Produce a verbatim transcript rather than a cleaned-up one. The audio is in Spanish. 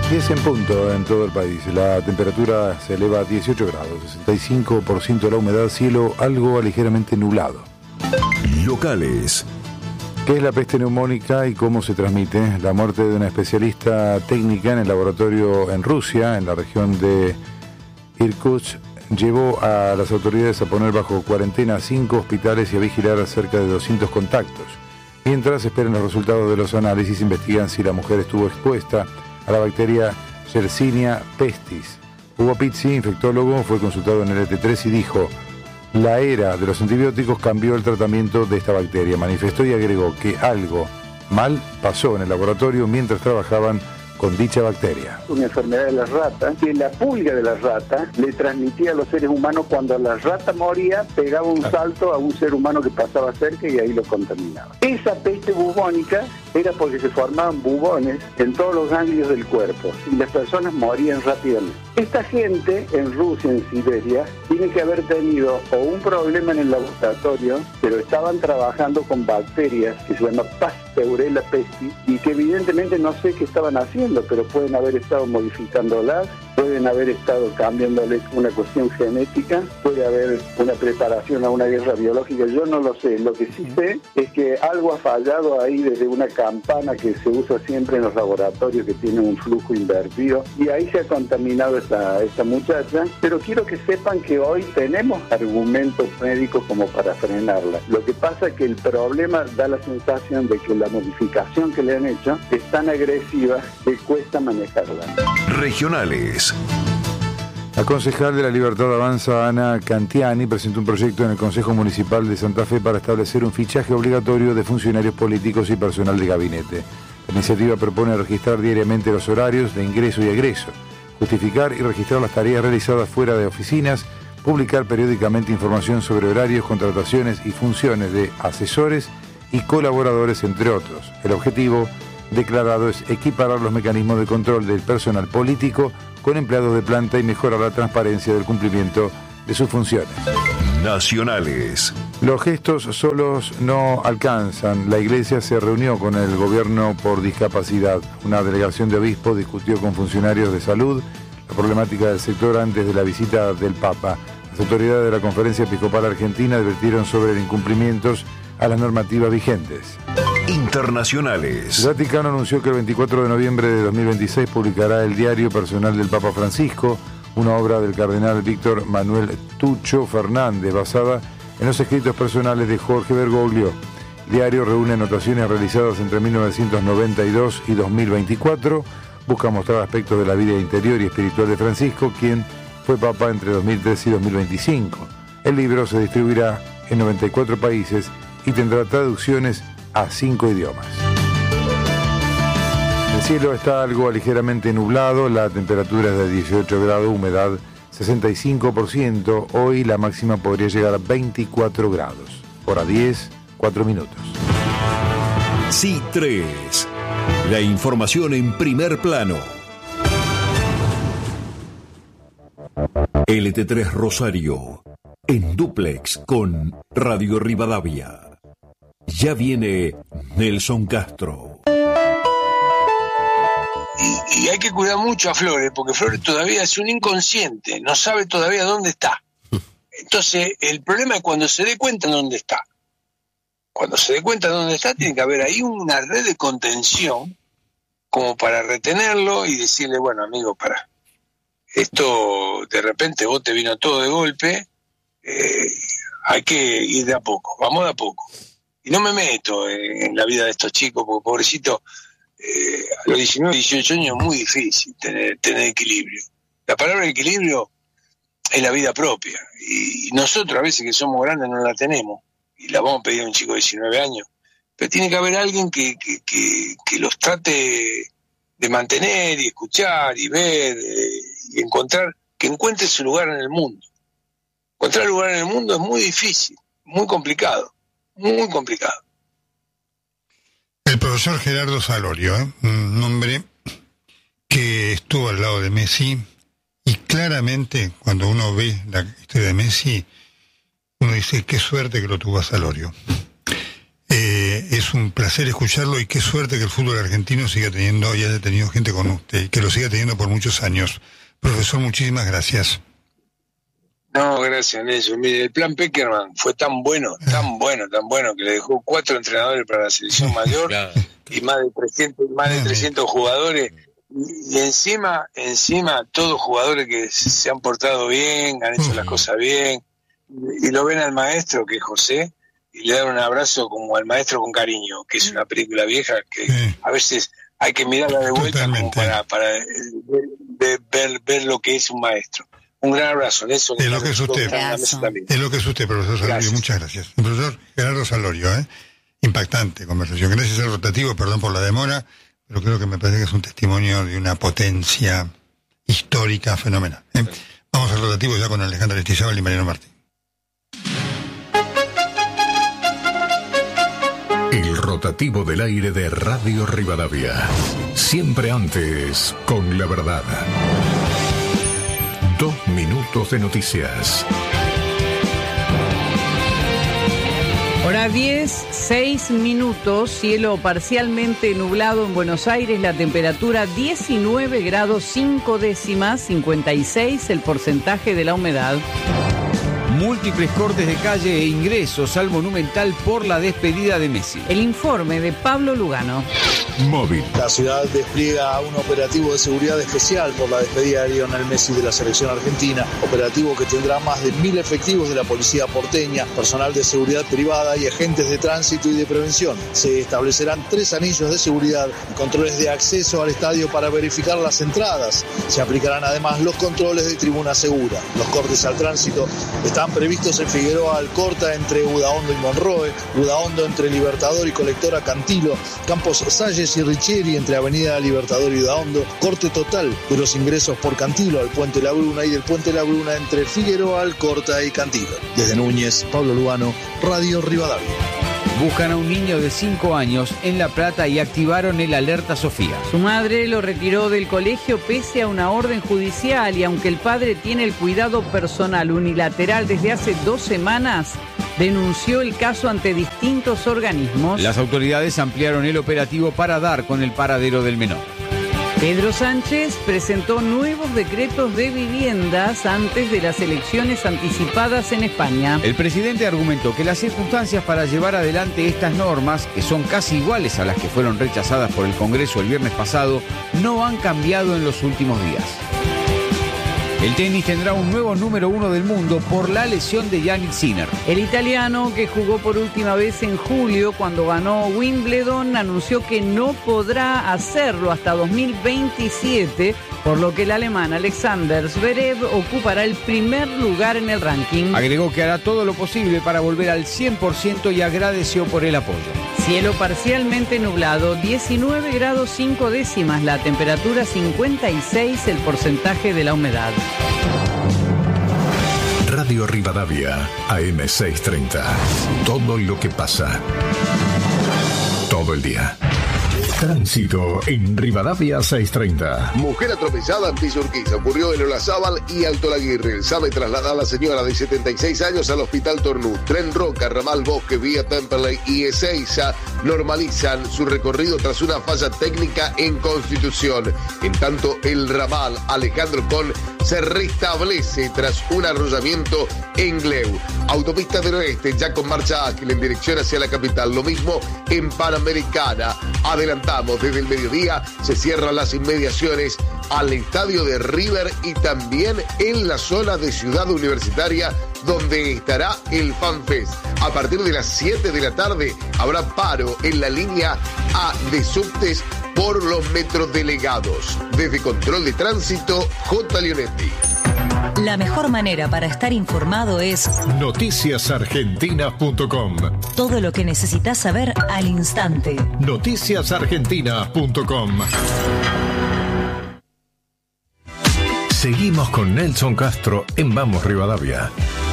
diez en punto en todo el país. La temperatura se eleva a dieciocho grados, sesenta y cinco por ciento la humedad, cielo algo ligeramente nublado. Locales. ¿Qué es la peste neumónica y cómo se transmite? La muerte de una especialista técnica en el laboratorio en Rusia, en la región de Irkutsk, llevó a las autoridades a poner bajo cuarentena cinco hospitales y a vigilar a cerca de doscientos contactos. Mientras esperan los resultados de los análisis, investigan si la mujer estuvo expuesta a la bacteria Yersinia pestis. Hugo Pizzi, infectólogo, fue consultado en el E T tres y dijo: la era de los antibióticos cambió el tratamiento de esta bacteria. Manifestó y agregó que algo mal pasó en el laboratorio mientras trabajaban con dicha bacteria. Una enfermedad de las ratas, que la pulga de la rata le transmitía a los seres humanos cuando la rata moría, pegaba un salto a un ser humano que pasaba cerca y ahí lo contaminaba. Esa peste bubónica era porque se formaban bubones en todos los ganglios del cuerpo y las personas morían rápidamente. Esta gente en Rusia, en Siberia, tiene que haber tenido o un problema en el laboratorio, pero estaban trabajando con bacterias que se llama Pasteurella pestis y que evidentemente no sé qué estaban haciendo, pero pueden haber estado modificándolas, pueden haber estado cambiándole una cuestión genética, puede haber una preparación a una guerra biológica, yo no lo sé. Lo que sí sé es que algo ha fallado ahí desde una campana que se usa siempre en los laboratorios que tienen un flujo invertido y ahí se ha contaminado esta, esta muchacha, pero quiero que sepan que hoy tenemos argumentos médicos como para frenarla. Lo que pasa es que el problema da la sensación de que la modificación que le han hecho es tan agresiva que cuesta manejarla. Regionales. La concejal de La Libertad Avanza, Ana Cantiani, presentó un proyecto en el Consejo Municipal de Santa Fe para establecer un fichaje obligatorio de funcionarios políticos y personal de gabinete. La iniciativa propone registrar diariamente los horarios de ingreso y egreso, justificar y registrar las tareas realizadas fuera de oficinas, publicar periódicamente información sobre horarios, contrataciones y funciones de asesores y colaboradores, entre otros. El objetivo declarado es equiparar los mecanismos de control del personal político con empleados de planta y mejorar la transparencia del cumplimiento de sus funciones. Nacionales. Los gestos solos no alcanzan. La Iglesia se reunió con el gobierno por discapacidad. Una delegación de obispos discutió con funcionarios de salud la problemática del sector antes de la visita del Papa. Las autoridades de la Conferencia Episcopal Argentina advirtieron sobre incumplimientos a las normativas vigentes. Internacionales. El Vaticano anunció que el veinticuatro de noviembre de dos mil veintiséis publicará el Diario Personal del Papa Francisco, una obra del cardenal Víctor Manuel Tucho Fernández, basada en los escritos personales de Jorge Bergoglio. El diario reúne anotaciones realizadas entre mil novecientos noventa y dos y dos mil veinticuatro, busca mostrar aspectos de la vida interior y espiritual de Francisco, quien fue papa entre dos mil tres y dos mil veinticinco. El libro se distribuirá en noventa y cuatro países y tendrá traducciones a cinco idiomas. El cielo está algo ligeramente nublado, la temperatura es de dieciocho grados, humedad sesenta y cinco por ciento, hoy la máxima podría llegar a veinticuatro grados. Hora diez, cuatro minutos. C tres, la información en primer plano. L T tres Rosario, en dúplex con Radio Rivadavia. Ya viene Nelson Castro. Y, y hay que cuidar mucho a Flores, porque Flores todavía es un inconsciente, no sabe todavía dónde está. Entonces, el problema es cuando se dé cuenta dónde está. Cuando se dé cuenta dónde está, tiene que haber ahí una red de contención como para retenerlo y decirle, bueno, amigo, para. Esto, de repente, vos te vino todo de golpe, eh, hay que ir de a poco, vamos de a poco. Y no me meto en, en la vida de estos chicos, porque pobrecito, eh, a los diecinueve, dieciocho años es muy difícil tener, tener equilibrio. La palabra equilibrio es la vida propia, y, y nosotros a veces que somos grandes no la tenemos, y la vamos a pedir a un chico de diecinueve años, pero tiene que haber alguien que, que, que, que los trate de mantener y escuchar y ver eh, y encontrar, que encuentre su lugar en el mundo. Encontrar lugar en el mundo es muy difícil, muy complicado. Muy complicado. El profesor Gerardo Salorio, ¿eh? Un hombre que estuvo al lado de Messi y claramente cuando uno ve la historia de Messi, uno dice qué suerte que lo tuvo a Salorio. Eh, eh, es un placer escucharlo y qué suerte que el fútbol argentino siga teniendo y haya tenido gente con usted y que lo siga teniendo por muchos años. Profesor, muchísimas gracias. No, gracias, Nelson. Mire, el plan Peckerman fue tan bueno, tan bueno, tan bueno, que le dejó cuatro entrenadores para la selección mayor claro. y más de trescientos, más de trescientos jugadores. Y, y encima, encima, todos jugadores que se han portado bien, han hecho uh-huh. las cosas bien, y, y lo ven al maestro, que es José, y le dan un abrazo como al maestro con cariño, que es una película vieja que uh-huh. a veces hay que mirarla de vuelta como para, para ver, ver, ver lo que es un maestro. Un gran abrazo, Nelson. Es lo que es usted. Es lo que es usted, profesor Salorio. Gracias. Muchas gracias. El profesor Gerardo Salorio, ¿eh? Impactante conversación. Gracias al rotativo, perdón por la demora, pero creo que me parece que es un testimonio de una potencia histórica fenomenal. ¿eh? Vamos al rotativo ya con Alejandra Aristizábal y Mariano Martín. El rotativo del aire de Radio Rivadavia. Siempre antes, con la verdad. Dos minutos de noticias. Hora diez, seis minutos, cielo parcialmente nublado en Buenos Aires, la temperatura diecinueve grados cinco décimas, cincuenta y seis el porcentaje de la humedad. Múltiples cortes de calle e ingresos al Monumental por la despedida de Messi. El informe de Pablo Lugano. Móvil. La ciudad despliega un operativo de seguridad especial por la despedida de Lionel Messi de la selección argentina. Operativo que tendrá más de mil efectivos de la policía porteña, personal de seguridad privada y agentes de tránsito y de prevención. Se establecerán tres anillos de seguridad y controles de acceso al estadio para verificar las entradas. Se aplicarán además los controles de tribuna segura. Los cortes al tránsito están previstos en Figueroa Alcorta entre Udaondo y Monroe, Udaondo entre Libertador y Colectora Cantilo, Campos Salles y Richieri entre Avenida Libertador y Udaondo, corte total de los ingresos por Cantilo al Puente La Bruna y del Puente La Bruna entre Figueroa Alcorta y Cantilo. Desde Núñez, Pablo Lugano, Radio Rivadavia. Buscan a un niño de cinco años en La Plata y activaron el Alerta Sofía. Su madre lo retiró del colegio pese a una orden judicial y aunque el padre tiene el cuidado personal unilateral desde hace dos semanas, denunció el caso ante distintos organismos. Las autoridades ampliaron el operativo para dar con el paradero del menor. Pedro Sánchez presentó nuevos decretos de viviendas antes de las elecciones anticipadas en España. El presidente argumentó que las circunstancias para llevar adelante estas normas, que son casi iguales a las que fueron rechazadas por el Congreso el viernes pasado, no han cambiado en los últimos días. El tenis tendrá un nuevo número uno del mundo por la lesión de Jannik Sinner. El italiano, que jugó por última vez en julio cuando ganó Wimbledon, anunció que no podrá hacerlo hasta dos mil veintisiete, por lo que el alemán Alexander Zverev ocupará el primer lugar en el ranking. Agregó que hará todo lo posible para volver al cien por ciento y agradeció por el apoyo. Cielo parcialmente nublado, diecinueve grados cinco décimas, la temperatura cincuenta y seis, el porcentaje de la humedad. Radio Rivadavia, A M seiscientos treinta. Todo lo que pasa. Todo el día. Tránsito en Rivadavia seiscientos treinta. Mujer atropellada en Villa Urquiza. Ocurrió en Olazábal y Alto Laguirre. Sabe trasladar a la señora de setenta y seis años al Hospital Tornú. Tren Roca, Ramal Bosque, Vía Temperley y Ezeiza normalizan su recorrido tras una falla técnica en Constitución. En tanto, el ramal Alejandro Con se restablece tras un arrollamiento en Gleu. Autopista del Oeste ya con marcha ágil en dirección hacia la capital. Lo mismo en Panamericana. Adelantamos, desde el mediodía se cierran las inmediaciones al estadio de River y también en la zona de Ciudad Universitaria, donde estará el FanFest. A partir de las siete de la tarde habrá paro en la línea A de subtes por los metrodelegados. Desde Control de Tránsito, J. Leonetti. La mejor manera para estar informado es noticias argentinas punto com. Todo lo que necesitas saber al instante. noticias argentinas punto com. Seguimos con Nelson Castro en Vamos Rivadavia.